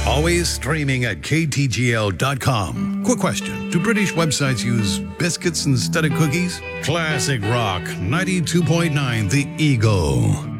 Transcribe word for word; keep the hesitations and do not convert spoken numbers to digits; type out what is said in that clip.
Always streaming at K T G L dot com. Quick question. Do British websites use biscuits instead of cookies? Classic Rock ninety-two point nine The Eagle.